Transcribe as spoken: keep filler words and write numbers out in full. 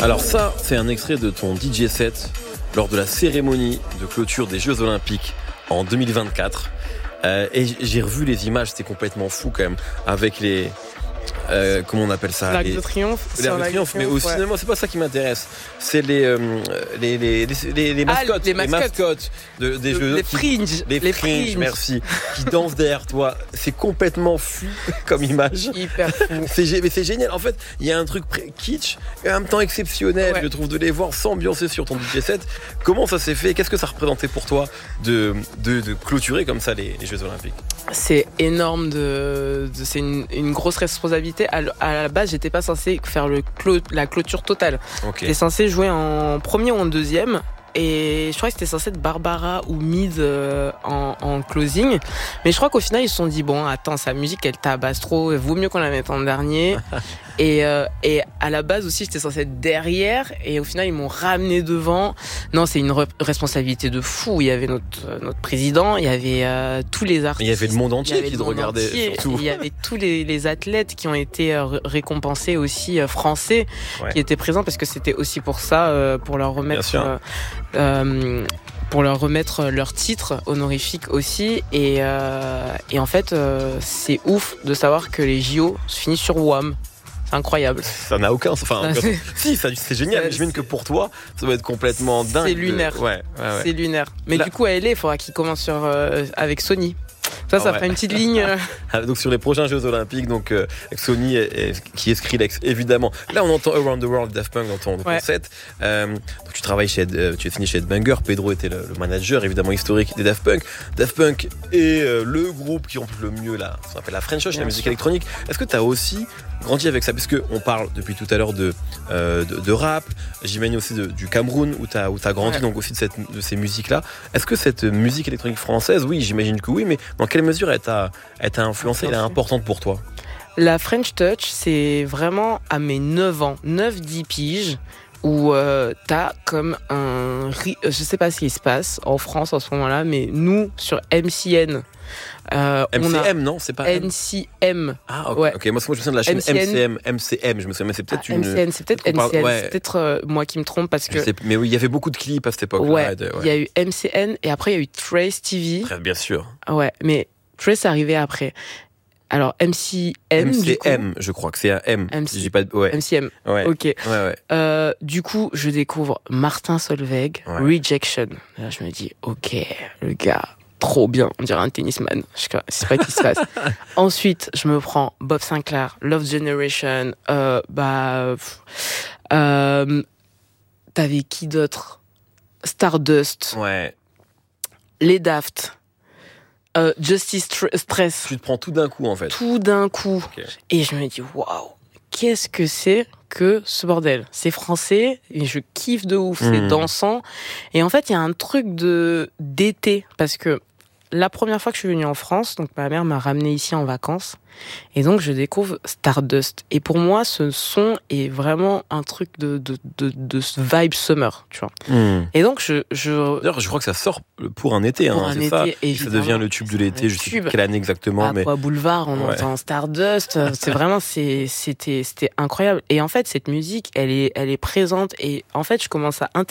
Alors ça, c'est un extrait de ton D J set lors de la cérémonie de clôture des Jeux Olympiques en deux mille vingt-quatre. Euh, et j'ai revu les images, c'était complètement fou quand même, avec les... Euh, comment on appelle ça, L'arc les... de triomphe, l'arc de triomphe, mais au ouais. cinéma, c'est pas ça qui m'intéresse. C'est les euh, les, les, les, les, les mascottes, ah, les mascottes, les mascottes de, des de, jeux, les qui, fringes, les, les fringes, fringes, merci, qui dansent derrière toi. C'est complètement fou comme image. Hyper fou. C'est, mais c'est génial. En fait, il y a un truc kitsch et en même temps exceptionnel. Ouais. Je trouve de les voir s'ambiancer sur ton D J set. Comment ça s'est fait? Qu'est-ce que ça représentait pour toi de de, de clôturer comme ça les, les Jeux Olympiques? C'est énorme, de, de c'est une, une grosse responsabilité. À, à la base, j'étais pas censée faire le clo, la clôture totale. Okay. J'étais censée jouer en premier ou en deuxième. Et je crois que c'était censé être Barbara ou Mid euh, en, en closing. Mais je crois qu'au final, ils se sont dit, bon, attends, sa musique, elle tabasse trop. Il vaut mieux qu'on la mette en dernier. et, euh, et à la base aussi, j'étais censée être derrière. Et au final, ils m'ont ramené devant. Non, c'est une re- responsabilité de fou. Il y avait notre, notre président, il y avait euh, tous les artistes. Il y avait le monde entier qui te regardait, entier, surtout. Il y avait tous les, les athlètes qui ont été euh, récompensés aussi, euh, français, ouais. qui étaient présents, parce que c'était aussi pour ça, euh, pour leur remettre... Euh, Euh, pour leur remettre leur titre honorifique aussi. Et, euh, et en fait, euh, c'est ouf de savoir que les J O se finissent sur W A M. C'est incroyable. Ça n'a aucun sens. Enfin, ça, c'est... si, ça, c'est génial. Ça, j'imagine que pour toi, ça doit être complètement dingue. C'est lunaire. De... Ouais, ouais, ouais. C'est lunaire. Mais Là... du coup, à L A, il faudra qu'il commence sur, euh, avec Sony. Ça, ça ah ouais. fera une petite ligne. Donc sur les prochains Jeux Olympiques, donc euh, avec Sony et, et, qui est Skrillex, évidemment. Là, on entend Around the World, Daft Punk dans ton, dans ton ouais. set. Euh, donc tu travailles chez, euh, tu es signé chez Headbanger. Pedro était le, le manager, évidemment historique des Daft Punk. Daft Punk est euh, le groupe qui remplit le mieux là, ça s'appelle la French Touch, la musique sûr. électronique. Est-ce que tu as aussi grandi avec ça? Parce que on parle depuis tout à l'heure de euh, de, de rap. J'imagine aussi de, du Cameroun où t'as où t'as grandi, ouais. donc aussi de cette de ces musiques là. Est-ce que cette musique électronique française, oui, j'imagine que oui, mais dans quelle mesure elle t'a, elle t'a influencé, elle est importante pour toi? La French Touch, c'est vraiment à mes neuf ans, neuf dix piges, où euh, t'as comme un... Je sais pas ce qui se passe en France en ce moment-là, mais nous, sur M C N... Euh, M C M, non? C'est pas N C M. Ah, ok. Ouais. Okay. Moi, moi, je me souviens de la chaîne M C M. M C M, je me souviens, mais c'est peut-être ah, une. M C N, c'est peut-être N C M. Ouais. C'est peut-être euh, moi qui me trompe parce que. Sais, mais oui, il y avait beaucoup de clips à cette époque. Ouais. Il ouais. y a eu M C N et après, il y a eu Trace T V. Très bien sûr. Ouais, mais Trace est arrivé après. Alors, M C M. M C M, je crois que c'est un M. M C... J'ai pas... ouais. M C M. Ouais. Ok. Ouais, ouais. Euh, du coup, je découvre Martin Solveig, ouais. Rejection. Là, je me dis, ok, le gars. Trop bien, on dirait un tennisman. Je sais pas ce qui se passe. Ensuite, je me prends Bob Sinclair, Love Generation. Euh, bah, euh, t'avais qui d'autre? Stardust. Ouais. Les Daft. Euh, Justice Stress. Tu te prends tout d'un coup, en fait. Tout d'un coup. Okay. Et je me dis, waouh, qu'est-ce que c'est que ce bordel? C'est français et je kiffe de ouf. Mmh. C'est dansant. Et en fait, il y a un truc de d'été parce que la première fois que je suis venue en France, donc ma mère m'a ramenée ici en vacances, et donc je découvre Stardust. Et pour moi, ce son est vraiment un truc de de de, de vibe summer, tu vois. Mmh. Et donc je je. D'ailleurs, je crois que ça sort pour un été, pour hein, un c'est été, ça. Évidemment. Ça devient le tube de l'été. Je sais plus quelle année exactement, à mais. À Boulevard, on ouais. entend Stardust. C'est vraiment c'est c'était c'était incroyable. Et en fait, cette musique, elle est elle est présente. Et en fait, je commence à